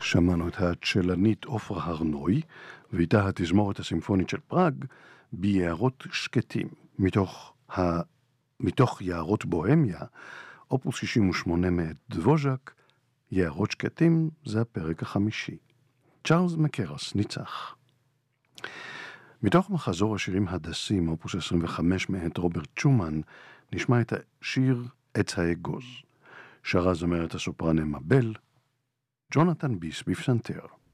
שמענו את הצ'לנית עופרה הרנוי, ואיתה התזמורת הסימפונית של פראג, ביערות שקטים, מתוך יערות בוהמיה, אופוס 68 מאת דבוז'ק, יערות שקטים זה הפרק החמישי. צ'ארלס מקרס ניצח. מתוך מחזור השירים הדסים, אופוס 25 מאת רוברט שומן, נשמע את השיר עץ האגוז. שרה זמרת הסופרן אמה בל, ג'ונתן ביס בפסנתר.